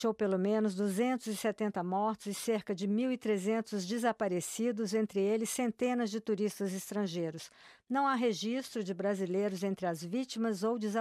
Deixou pelo menos 270 mortos e cerca de 1.300 desaparecidos, entre eles centenas de turistas estrangeiros. Não há registro de brasileiros entre as vítimas ou desaparecidos.